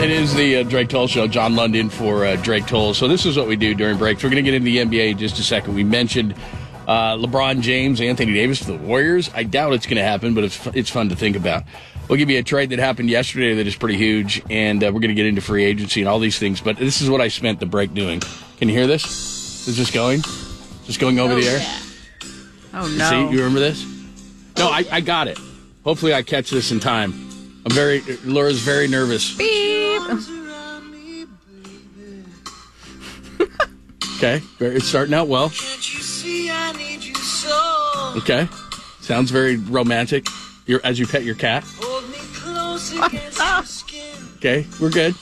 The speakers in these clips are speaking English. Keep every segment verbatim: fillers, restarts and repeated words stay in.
It is the uh, Drake Toll Show. John London for uh, Drake Toll. So this is what we do during breaks. We're going to get into the N B A in just a second. We mentioned uh, LeBron James, Anthony Davis for the Warriors. I doubt it's going to happen, but it's it's fun to think about. We'll give you a trade that happened yesterday that is pretty huge, and uh, we're going to get into free agency and all these things. But this is what I spent the break doing. Can you hear this? Is this going? Is this going over oh, the air? Yeah. Oh, no. See, you remember this? No, I, I got it. Hopefully I catch this in time. I'm very, Laura's very nervous. Beep. Okay, it's starting out well. Okay, sounds very romantic. You're, as you pet your cat. Okay, we're good.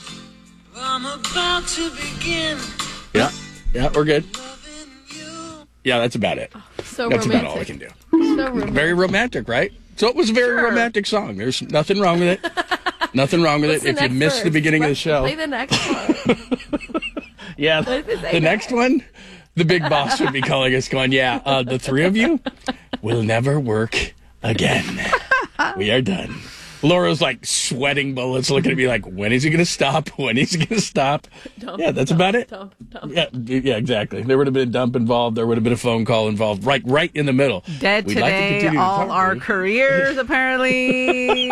Yeah, yeah, we're good. Yeah, that's about it. So that's romantic. about all I can do. So romantic. Very romantic, right? So it was a very Sure. romantic song. There's nothing wrong with it. Nothing wrong with What's it. the If you next missed verse? the beginning Play- of the show. Play the next one. Yeah, What does it say the there? next one, the big boss would be calling us going, yeah, uh, the three of you will never work again. We are done. Laura's like sweating bullets, looking at me like, when is he going to stop? When is he going to stop? Dump, yeah, that's dump, about it. Dump, dump. Yeah, yeah, exactly. There would have been a dump involved. There would have been a phone call involved, right, right in the middle. Dead We'd like to today, continue to all talk our to you. careers, apparently.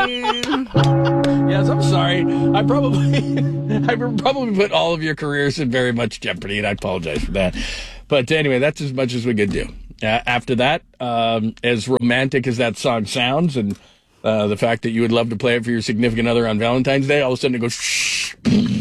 Yes, I'm sorry. I probably, I probably put all of your careers in very much jeopardy, and I apologize for that. But anyway, that's as much as we could do. Uh, after that, um, as romantic as that song sounds, and uh, the fact that you would love to play it for your significant other on Valentine's Day, all of a sudden it goes. Shh.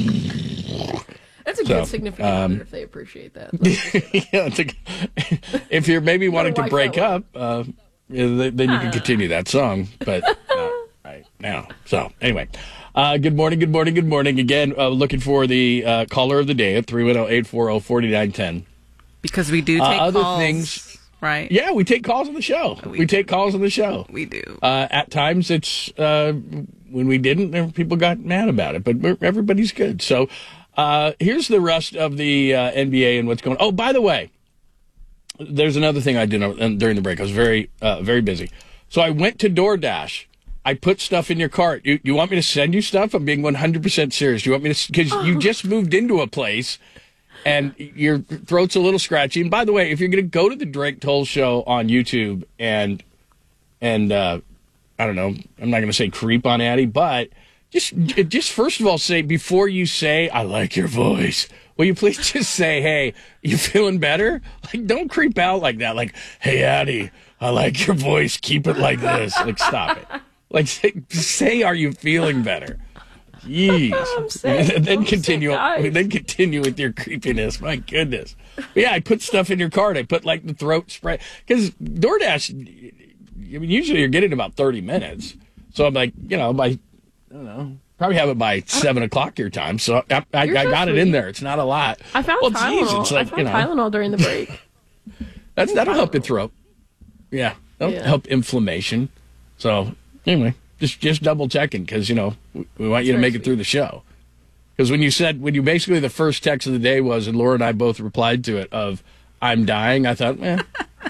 That's a So, good significant um, other if they appreciate that. Yeah, it's a- if you're maybe wanting to like break that up, uh, yeah, then you can continue that song, but not right now. So anyway, uh, good morning, good morning, good morning. Again, uh, looking for the uh, caller of the day at three one zero, eight four zero, four nine one zero. Because we do Uh, take other calls, things- right? Yeah, we take calls on the show. We We, take calls on the show. We do. Uh, at times, it's uh, when we didn't, there- people got mad about it, but we're, everybody's good. So uh, here's the rest of the uh, N B A and what's going on. Oh, by the way, there's another thing I did uh, during the break. I was very, uh, very busy. So I went to DoorDash. I put stuff in your cart. You, you want me to send you stuff? I'm being one hundred percent serious. You want me to, because you just moved into a place and your throat's a little scratchy. And by the way, if you're going to go to the Drake Toll Show on YouTube and, and, uh, I don't know, I'm not going to say creep on Addie, but just, just first of all, say, before you say, I like your voice, will you please just say, hey, you feeling better? Like, don't creep out like that. Like, hey, Addie, I like your voice. Keep it like this. Like, stop it. Like, say, say are you feeling better? Jeez. I'm sick. And then I'm continue. sick, guys. Then continue with your creepiness. My goodness. But yeah, I put stuff in your cart. I put like the throat spray because DoorDash. I mean, usually you're getting about thirty minutes. So I'm like, you know, by I don't know, probably have it by seven o'clock your time. So I, I, I You're so got it sweet. in there. It's not a lot. I found well, Tylenol. geez, it's like I found you know, Tylenol during the break. that's that'll help your throat. Yeah, that'll Yeah. help inflammation. So anyway, just just double checking because you know we, we want you to very make it sweet. through the show. Because when you said when you basically the first text of the day was, and Laura and I both replied to it of "I'm dying," I thought, eh,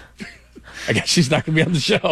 I guess she's not going to be on the show.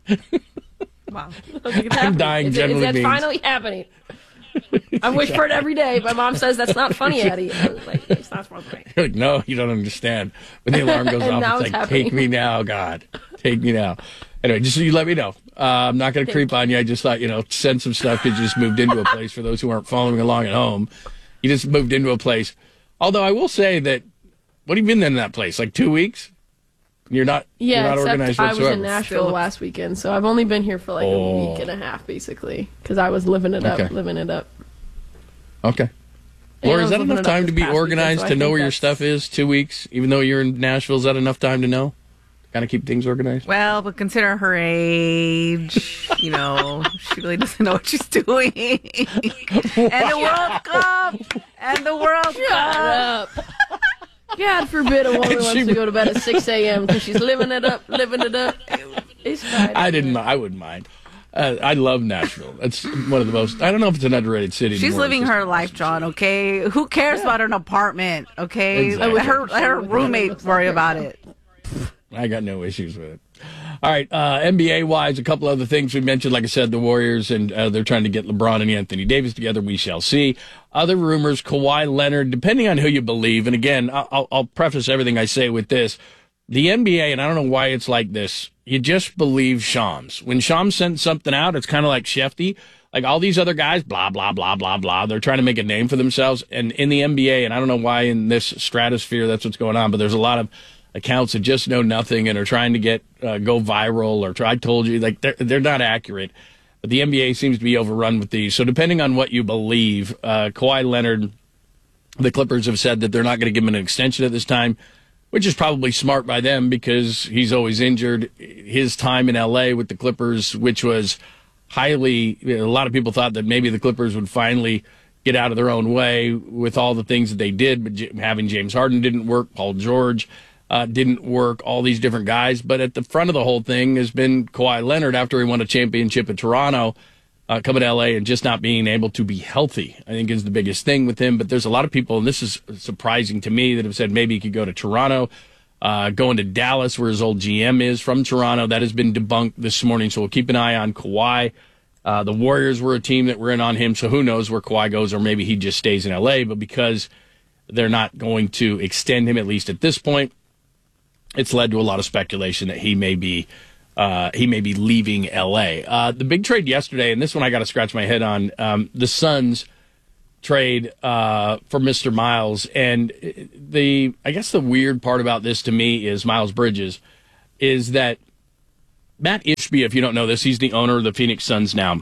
Wow. I'm dying Is, it, is generally that means finally happening? I wish for it every day. My mom says that's not funny, Eddie. I was like, it's not funny. You're like, no, you don't understand. When the alarm goes And off, now it's it's like, happening. take me now, God. Take me now. Anyway, just so you let me know. Uh, I'm not going to creep on you. I just thought, you know, send some stuff because you just moved into a place. For those who aren't following along at home, you just moved into a place. Although I will say that, what have you been in that place? Like two weeks? You're not, Yeah, you're not except organized I was whatsoever. in Nashville Philip. last weekend, so I've only been here for like Oh. a week and a half, basically, because I was living it up, Okay. living it up. Okay. And Laura, I is was that living enough it up time this to be past weekend, organized so I to know think where your that's- stuff is? Two weeks? Even though you're in Nashville, is that enough time to know? Kind of keep things organized? Well, but consider her age. You know, she really doesn't know what she's doing. And the World Cup. And the World Shut Cup. up. God forbid a woman And wants she- to go to bed at six a.m. because she's living it up, living it up. It's Friday. I didn't. mi- I wouldn't mind. Uh, I love Nashville. It's one of the most. I don't know if it's an underrated city. She's anymore. living It's just her an life, awesome John, city. okay? Who cares about an apartment, okay? Exactly. Let her, let her roommate worry about it. I got no issues with it. All right, uh, N B A-wise, a couple other things we mentioned. Like I said, the Warriors, and uh, they're trying to get LeBron and Anthony Davis together. We shall see. Other rumors, Kawhi Leonard, depending on who you believe. And again, I'll, I'll preface everything I say with this. The N B A, and I don't know why it's like this, you just believe Shams. When Shams sends something out, it's kind of like Shefty. Like all these other guys, blah, blah, blah, blah, blah. They're trying to make a name for themselves. And in the N B A, and I don't know why in this stratosphere that's what's going on, but there's a lot of accounts that just know nothing and are trying to get uh, go viral or try, I told you, like they're, they're not accurate. But the N B A seems to be overrun with these. So depending on what you believe, uh, Kawhi Leonard, the Clippers have said that they're not going to give him an extension at this time, which is probably smart by them because he's always injured. His time in L A with the Clippers, which was highly, you know, a lot of people thought that maybe the Clippers would finally get out of their own way with all the things that they did, but having James Harden didn't work, Paul George uh, didn't work, all these different guys. But at the front of the whole thing has been Kawhi Leonard after he won a championship in Toronto, uh, coming to L A and just not being able to be healthy, I think is the biggest thing with him. But there's a lot of people, and this is surprising to me, that have said maybe he could go to Toronto, uh, going to Dallas where his old G M is from Toronto. That has been debunked this morning, so we'll keep an eye on Kawhi. Uh, the Warriors were a team that were in on him, so who knows where Kawhi goes, or maybe he just stays in L A. But because they're not going to extend him, at least at this point, it's led to a lot of speculation that he may be uh, he may be leaving L A. Uh, the big trade yesterday, and this one I got to scratch my head on, um, the Suns trade uh, for Mister Miles. And the I guess the weird part about this to me is Miles Bridges, is that Matt Ishbia, if you don't know this, he's the owner of the Phoenix Suns now.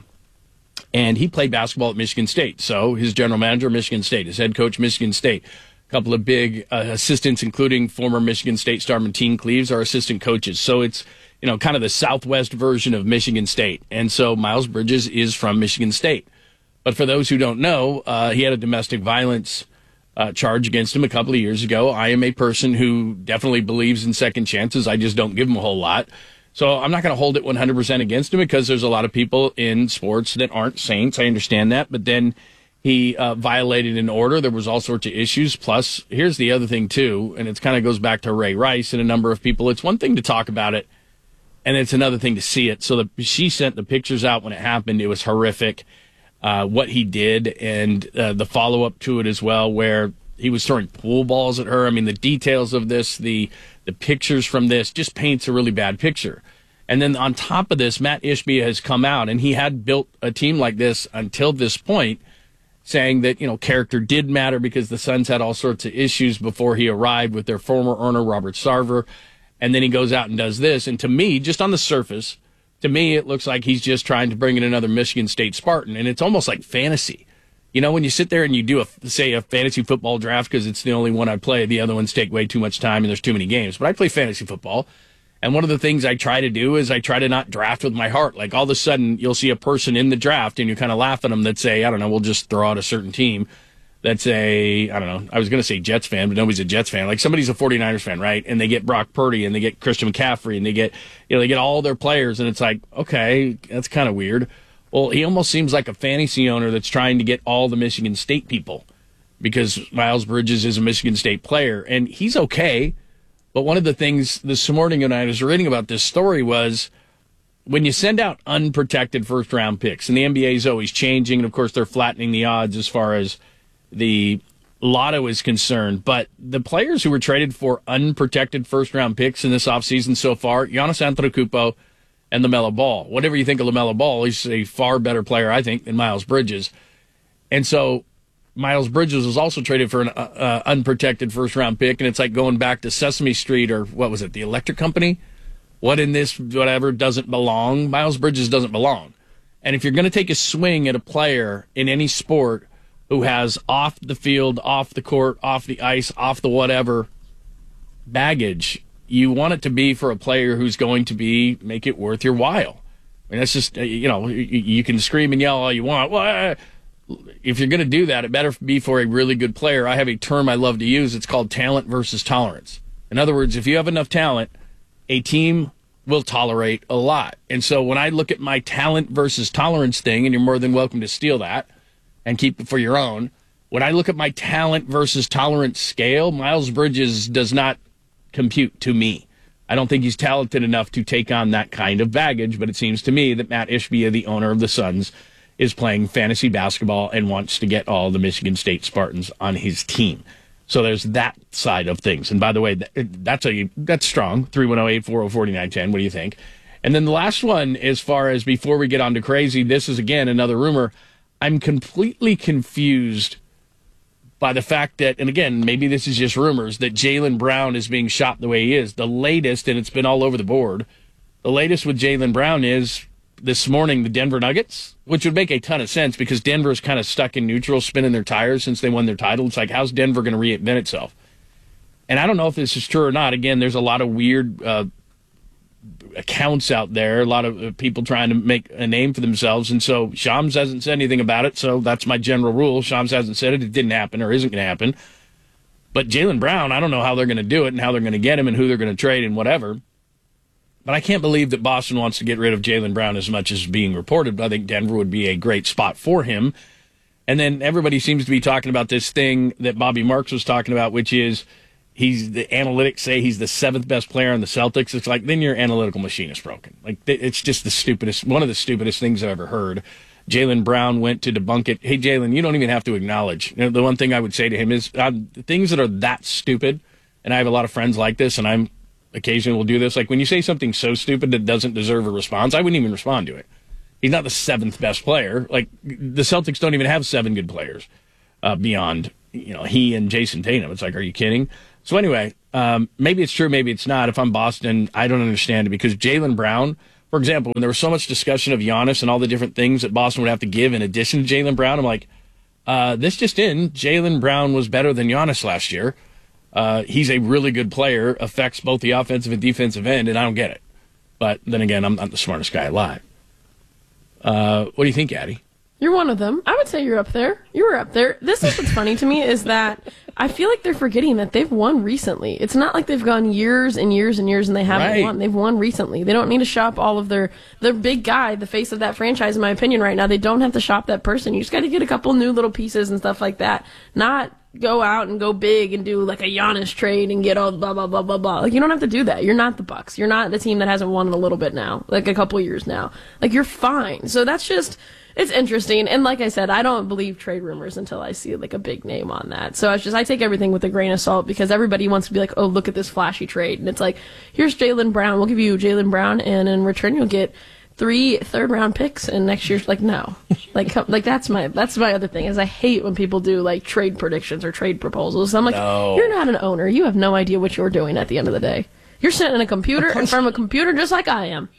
And he played basketball at Michigan State. So his general manager, Michigan State, his head coach, Michigan State. A couple of big uh, assistants, including former Michigan State star Mateen Cleaves, are assistant coaches. So it's, you know, kind of the Southwest version of Michigan State. And so Miles Bridges is from Michigan State. But for those who don't know, uh, he had a domestic violence uh, charge against him a couple of years ago. I am a person who definitely believes in second chances. I just don't give them a whole lot. So I'm not going to hold it one hundred percent against him because there's a lot of people in sports that aren't saints. I understand that. But then he uh, violated an order. There was all sorts of issues. Plus, here's the other thing, too, and it kind of goes back to Ray Rice and a number of people. It's one thing to talk about it, and it's another thing to see it. So the, she sent the pictures out when it happened. It was horrific, uh, what he did, and uh, the follow-up to it as well, where he was throwing pool balls at her. I mean, the details of this, the the pictures from this just paints a really bad picture. And then on top of this, Matt Ishbia has come out, and he had built a team like this until this point, saying that, you know, character did matter because the Suns had all sorts of issues before he arrived with their former owner, Robert Sarver. And then he goes out and does this. And to me, just on the surface, to me, it looks like he's just trying to bring in another Michigan State Spartan. And it's almost like fantasy. You know, when you sit there and you do, a say, a fantasy football draft, because it's the only one I play, the other ones take way too much time and there's too many games. But I play fantasy football. And one of the things I try to do is I try to not draft with my heart. Like all of a sudden, you'll see a person in the draft and you kind of laugh at them that say, I don't know, we'll just throw out a certain team. That's a, I don't know, I was going to say Jets fan, but nobody's a Jets fan. Like somebody's a 49ers fan, right? And they get Brock Purdy and they get Christian McCaffrey and they get, you know, they get all their players. And it's like, okay, that's kind of weird. Well, he almost seems like a fantasy owner that's trying to get all the Michigan State people because Miles Bridges is a Michigan State player and he's okay. But one of the things this morning when I was reading about this story was when you send out unprotected first round picks, and the N B A is always changing, and of course they're flattening the odds as far as the lotto is concerned. But the players who were traded for unprotected first round picks in this offseason so far, Giannis Antetokounmpo and LaMelo Ball. Whatever you think of LaMelo Ball, he's a far better player, I think, than Miles Bridges. And so Miles Bridges was also traded for an uh, uh, unprotected first-round pick, and it's like going back to Sesame Street or, what was it, the electric company? What in this, whatever, doesn't belong? Miles Bridges doesn't belong. And if you're going to take a swing at a player in any sport who has off the field, off the court, off the ice, off the whatever baggage, you want it to be for a player who's going to be make it worth your while. I mean, that's just, you know, you, you can scream and yell all you want. Well, if you're going to do that, it better be for a really good player. I have a term I love to use. It's called talent versus tolerance. In other words, if you have enough talent, a team will tolerate a lot. And so when I look at my talent versus tolerance thing, and you're more than welcome to steal that and keep it for your own, when I look at my talent versus tolerance scale, Miles Bridges does not compute to me. I don't think he's talented enough to take on that kind of baggage, but it seems to me that Matt Ishbia, the owner of the Suns, is playing fantasy basketball and wants to get all the Michigan State Spartans on his team. So there's that side of things. And by the way, that, that's a that's strong. three one zero, eight four zero, four nine one zero. What do you think? And then the last one, as far as before we get on to crazy, this is, again, another rumor. I'm completely confused by the fact that, and again, maybe this is just rumors, that Jaylen Brown is being shot the way he is. The latest, and it's been all over the board, the latest with Jaylen Brown is this morning the Denver Nuggets, which would make a ton of sense because Denver's kind of stuck in neutral, spinning their tires since they won their title. It's like, how's Denver going to reinvent itself? And I don't know if this is true or not. Again, there's a lot of weird uh, accounts out there, a lot of uh, people trying to make a name for themselves. And so Shams hasn't said anything about it. So that's my general rule. Shams hasn't said it. It didn't happen or isn't going to happen. But Jaylen Brown, I don't know how they're going to do it and how they're going to get him and who they're going to trade and whatever. But I can't believe that Boston wants to get rid of Jaylen Brown as much as being reported. But I think Denver would be a great spot for him. And then everybody seems to be talking about this thing that Bobby Marks was talking about, which is he's the analytics say he's the seventh best player on the Celtics. It's like, then your analytical machine is broken. Like, it's just the stupidest, one of the stupidest things I've ever heard. Jaylen Brown went to debunk it. Hey, Jaylen, you don't even have to acknowledge. You know, the one thing I would say to him is uh, things that are that stupid, and I have a lot of friends like this, and I'm occasionally will do this. Like, when you say something so stupid that doesn't deserve a response, I wouldn't even respond to it. He's not the seventh best player. Like, the Celtics don't even have seven good players uh, beyond, you know, he and Jason Tatum. It's like, are you kidding? So anyway, um, maybe it's true, maybe it's not. If I'm Boston, I don't understand it because Jaylen Brown, for example, when there was so much discussion of Giannis and all the different things that Boston would have to give in addition to Jaylen Brown, I'm like, uh, this just in, Jaylen Brown was better than Giannis last year. Uh, he's a really good player, affects both the offensive and defensive end, and I don't get it. But then again, I'm not the smartest guy alive. Uh, what do you think, Addie? You're one of them. I would say you're up there. You were up there. This is what's funny to me is that I feel like they're forgetting that they've won recently. It's not like they've gone years and years and years and they haven't right. won. They've won recently. They don't need to shop all of their their big guy, the face of that franchise, in my opinion, right now. They don't have to shop that person. You just got to get a couple new little pieces and stuff like that. Not go out and go big and do like a Giannis trade and get all blah, blah, blah, blah, blah. Like, you don't have to do that. You're not the Bucks. You're not the team that hasn't won in a little bit now, like a couple years now. Like, you're fine. So that's just... It's interesting, and like I said, I don't believe trade rumors until I see like a big name on that. So it's just I take everything with a grain of salt because everybody wants to be like, oh, look at this flashy trade, and it's like, here's Jaylen Brown. We'll give you Jaylen Brown, and in return you'll get three third round picks, and next year's like no, like come, like that's my that's my other thing is I hate when people do like trade predictions or trade proposals. So I'm like, no. You're not an owner. You have no idea what you're doing at the end of the day. You're sitting in a computer in front of a computer just like I am.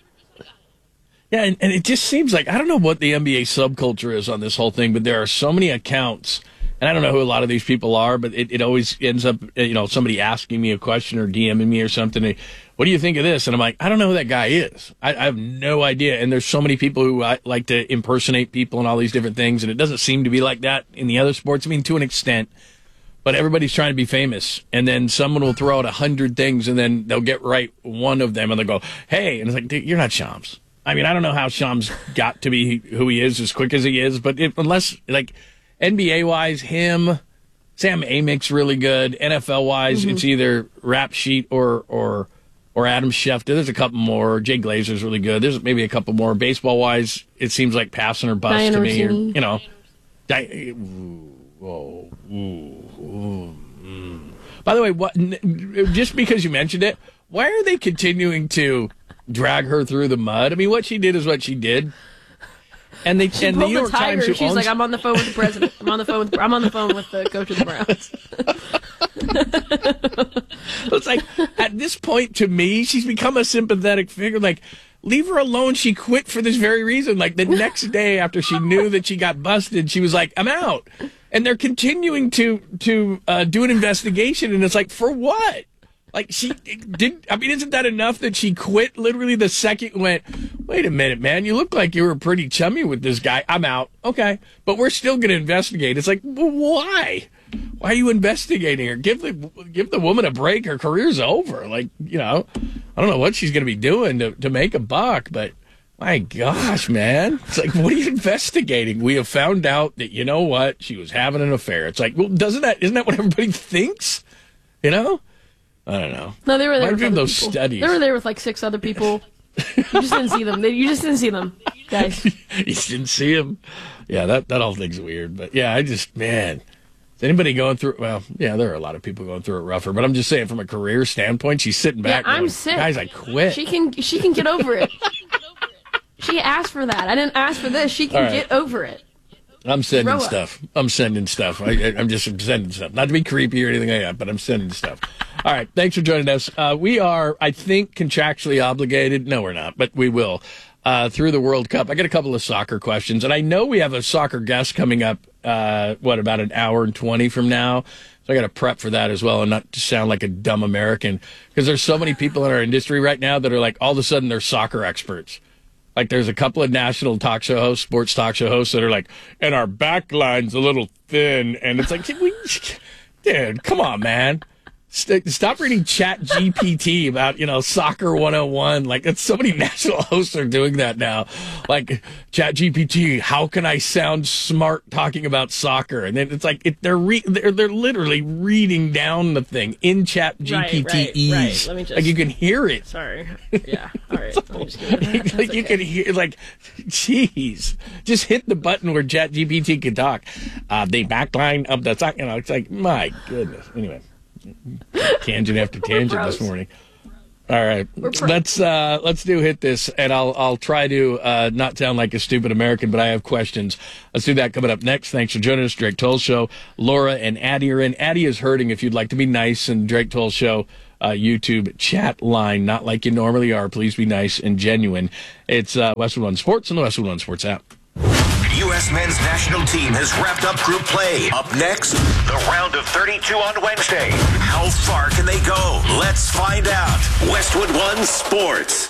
Yeah, and, and it just seems like, I don't know what the N B A subculture is on this whole thing, but there are so many accounts, and I don't know who a lot of these people are, but it, it always ends up, you know, somebody asking me a question or DMing me or something. They, what do you think of this? And I'm like, I don't know who that guy is. I, I have no idea. And there's so many people who I, like to impersonate people and all these different things, and it doesn't seem to be like that in the other sports. I mean, to an extent. But everybody's trying to be famous, and then someone will throw out a hundred things, and then they'll get right one of them, and they'll go, hey, and it's like, dude, you're not Shams. I mean, I don't know how Shams got to be who he is as quick as he is, but it, unless, like, N B A-wise, him, Sam Amick's really good. N F L-wise, mm-hmm. It's either Rap Sheet or or or Adam Schefter. There's a couple more. Jay Glazer's really good. There's maybe a couple more. Baseball-wise, it seems like passing or bust Diane to me. Or, Orsini. you know, Di- ooh, whoa, ooh, ooh, mm. By the way, what? Just because you mentioned it, why are they continuing to drag her through the mud? I mean, what she did is what she did. And they she and the New York tiger. Times. Who She's owns... like, I'm on the phone with the president. I'm on the phone. With, I'm on the phone with the coach of the Browns. It's like at this point, to me, she's become a sympathetic figure. Like, leave her alone. She quit for this very reason. Like the next day after she knew that she got busted, she was like, I'm out. And they're continuing to to uh, do an investigation, and it's like, for what? Like, she did. I mean, isn't that enough that she quit literally the second went, wait a minute, man, you look like you were pretty chummy with this guy. I'm out. Okay. But we're still going to investigate. It's like, well, why? Why are you investigating her? Give the give the woman a break. Her career's over. Like, you know, I don't know what she's going to be doing to, to make a buck, but my gosh, man. It's like, what are you investigating? We have found out that, you know what, she was having an affair. It's like, well, doesn't that, isn't that what everybody thinks? You know? I don't know. No, they were there Might with have been other those people. studies. They were there with like six other people. You just didn't see them. They, you just didn't see them, guys. You just didn't see him. Yeah, that, that whole thing's weird. But yeah, I just, man, is anybody going through, well, yeah, there are a lot of people going through it rougher, but I'm just saying from a career standpoint, she's sitting back. Yeah, I'm going, sick. Guys, I quit. She can, she can get over it. She asked for that. I didn't ask for this. She can All right. get over it. I'm sending Grow up. stuff. I'm sending stuff. I, I, I'm just sending stuff. Not to be creepy or anything like that, but I'm sending stuff. All right. Thanks for joining us. Uh, we are, I think, contractually obligated. No, we're not, but we will. Uh, through the World Cup. I got a couple of soccer questions, and I know we have a soccer guest coming up, uh, what, about an hour and twenty from now? So I got to prep for that as well and not just sound like a dumb American, because there's so many people in our industry right now that are like, all of a sudden, they're soccer experts. Like, there's a couple of national talk show hosts, sports talk show hosts that are like, and our back line's a little thin. And it's like, we, dude, come on, man. St- stop reading Chat G P T about, you know, Soccer one oh one. Like, it's so many national hosts are doing that now. Like, Chat G P T, how can I sound smart talking about soccer? And then it's like, it, they're, re- they're they're literally reading down the thing in Chat G P T ease. Right, right, right. Let me just, like, you can hear it. Sorry. Yeah. All right. Let me just give it a Like, you okay. can hear, like, jeez, just hit the button where Chat G P T can talk. Uh, the backline of the sock, you know, it's like, my goodness. Anyway, tangent after tangent this morning. All right, let's uh, let's do hit this, and I'll I'll try to uh, not sound like a stupid American, but I have questions. Let's do that coming up next. Thanks for joining us, Drake Toll Show. Laura and Addie are in. Addie is hurting. If you'd like to be nice, and Drake Toll Show uh, YouTube chat line, not like you normally are. Please be nice and genuine. It's uh, Westwood One Sports and the Westwood One Sports app. U S men's national team has wrapped up group play. Up next, the round of thirty-two on Wednesday. How far can they go? Let's find out. Westwood One Sports.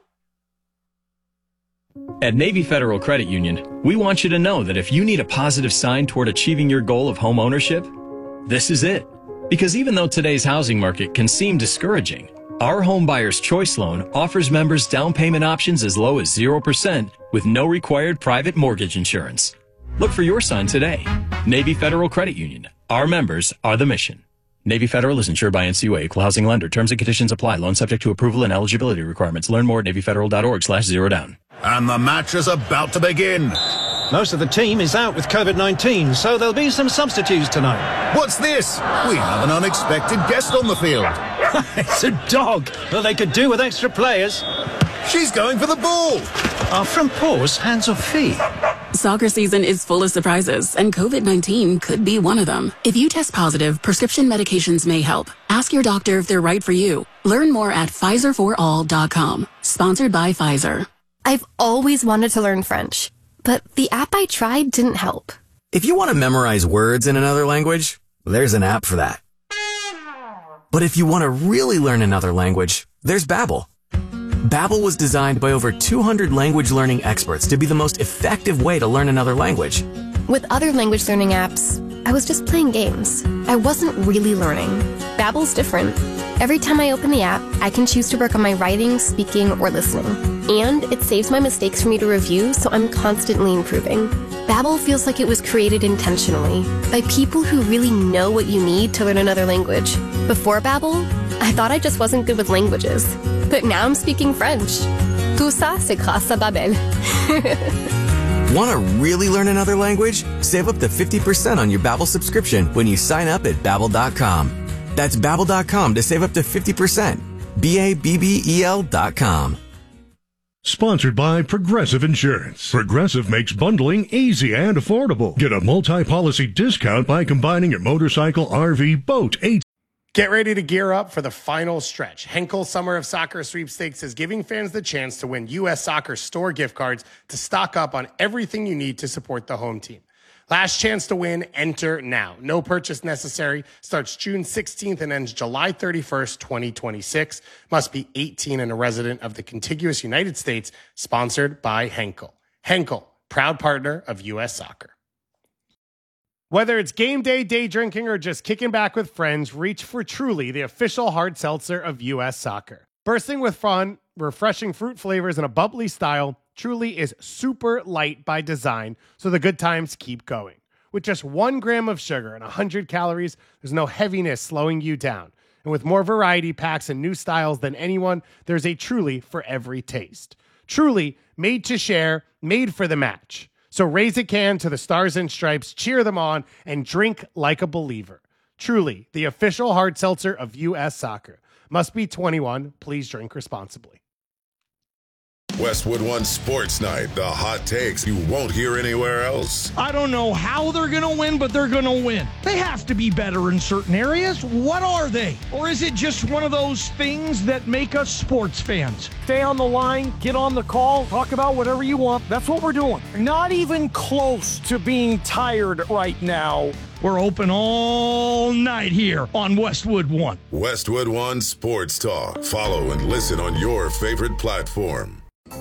At Navy Federal Credit Union, we want you to know that if you need a positive sign toward achieving your goal of home ownership, this is it. Because even though today's housing market can seem discouraging, our Home Buyer's Choice Loan offers members down payment options as low as zero percent with no required private mortgage insurance. Look for your sign today. Navy Federal Credit Union. Our members are the mission. Navy Federal is insured by N C U A, equal housing lender. Terms and conditions apply. Loan subject to approval and eligibility requirements. Learn more at navyfederal.org slash zero down. And the match is about to begin. Most of the team is out with COVID nineteen, so there'll be some substitutes tonight. What's this? We have an unexpected guest on the field. It's a dog. Well, they could do with extra players. She's going for the ball. Are front paws hands or feet? Soccer season is full of surprises, and COVID nineteen could be one of them. If you test positive, prescription medications may help. Ask your doctor if they're right for you. Learn more at Pfizer for all dot com. Sponsored by Pfizer. I've always wanted to learn French, but the app I tried didn't help. If you want to memorize words in another language, there's an app for that. But if you want to really learn another language, there's Babbel. Babbel was designed by over two hundred language learning experts to be the most effective way to learn another language. With other language learning apps, I was just playing games. I wasn't really learning. Babbel's different. Every time I open the app, I can choose to work on my writing, speaking, or listening. And it saves my mistakes for me to review, so I'm constantly improving. Babbel feels like it was created intentionally by people who really know what you need to learn another language. Before Babbel, I thought I just wasn't good with languages. But now I'm speaking French. Tout ça, c'est grâce à Babbel. Want to really learn another language? Save up to fifty percent on your Babbel subscription when you sign up at Babbel dot com. That's Babbel dot com to save up to fifty percent. B A B B E L dot com. Sponsored by Progressive Insurance. Progressive makes bundling easy and affordable. Get a multi-policy discount by combining your motorcycle, R V, boat, A T V. Get ready to gear up for the final stretch. Henkel Summer of Soccer Sweepstakes is giving fans the chance to win U S Soccer store gift cards to stock up on everything you need to support the home team. Last chance to win, enter now. No purchase necessary. Starts June sixteenth and ends July thirty-first, twenty twenty-six. Must be eighteen and a resident of the contiguous United States. Sponsored by Henkel. Henkel, proud partner of U S Soccer. Whether it's game day, day drinking, or just kicking back with friends, reach for Truly, the official hard seltzer of U S Soccer. Bursting with fun, refreshing fruit flavors, and a bubbly style, Truly is super light by design, so the good times keep going. With just one gram of sugar and one hundred calories, there's no heaviness slowing you down. And with more variety packs and new styles than anyone, there's a Truly for every taste. Truly, made to share, made for the match. So raise a can to the Stars and Stripes, cheer them on, and drink like a believer. Truly, the official hard seltzer of U S Soccer. Must be twenty-one. Please drink responsibly. Westwood One Sports Night, the hot takes you won't hear anywhere else. I don't know how they're going to win, but they're going to win. They have to be better in certain areas. What are they? Or is it just one of those things that make us sports fans? Stay on the line, get on the call, talk about whatever you want. That's what we're doing. Not even close to being tired right now. We're open all night here on Westwood One. Westwood One Sports Talk. Follow and listen on your favorite platform.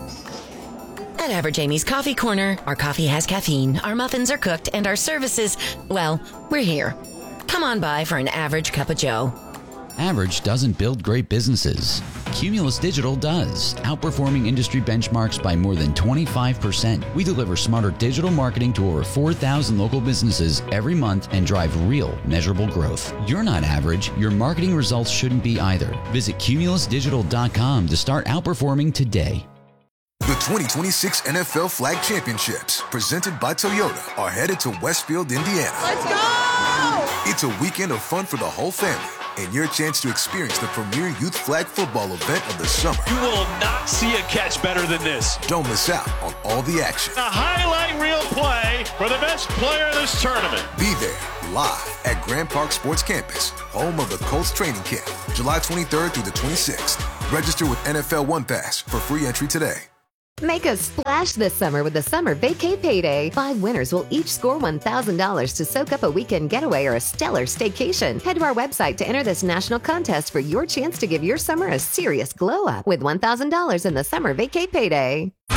At Average Amy's Coffee Corner, our coffee has caffeine, our muffins are cooked, and our services, well, we're here. Come on by for an average cup of joe. Average doesn't build great businesses. Cumulus Digital does, outperforming industry benchmarks by more than twenty-five percent. We deliver smarter digital marketing to over four thousand local businesses every month and drive real, measurable growth. You're not average. Your marketing results shouldn't be either. Visit cumulus digital dot com to start outperforming today. The twenty twenty-six N F L Flag Championships, presented by Toyota, are headed to Westfield, Indiana. Let's go! It's a weekend of fun for the whole family, and your chance to experience the premier youth flag football event of the summer. You will not see a catch better than this. Don't miss out on all the action. A highlight reel play for the best player in this tournament. Be there, live at Grand Park Sports Campus, home of the Colts training camp, July twenty-third through the twenty-sixth. Register with N F L One Pass for free entry today. Make a splash this summer with the Summer Vacay Payday. Five winners will each score one thousand dollars to soak up a weekend getaway or a stellar staycation. Head to our website to enter this national contest for your chance to give your summer a serious glow up with one thousand dollars in the Summer Vacay Payday.